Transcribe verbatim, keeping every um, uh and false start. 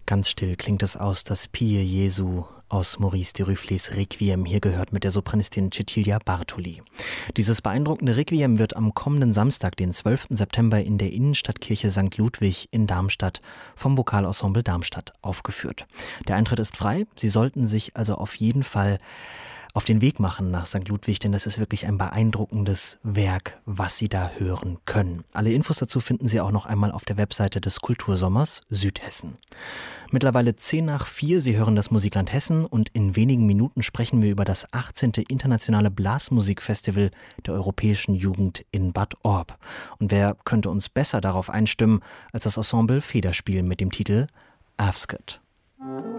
Ganz still klingt es aus, das Pie Jesu aus Maurice de Ruflés Requiem, hier gehört mit der Sopranistin Cecilia Bartoli. Dieses beeindruckende Requiem wird am kommenden Samstag, den zwölften September, in der Innenstadtkirche Sankt Ludwig in Darmstadt vom Vokalensemble Darmstadt aufgeführt. Der Eintritt ist frei, Sie sollten sich also auf jeden Fall auf den Weg machen nach Sankt Ludwig, denn das ist wirklich ein beeindruckendes Werk, was Sie da hören können. Alle Infos dazu finden Sie auch noch einmal auf der Webseite des Kultursommers Südhessen. Mittlerweile zehn nach vier, Sie hören das Musikland Hessen und in wenigen Minuten sprechen wir über das achtzehnte Internationale Blasmusikfestival der Europäischen Jugend in Bad Orb. Und wer könnte uns besser darauf einstimmen als das Ensemble Federspiel mit dem Titel Avsket.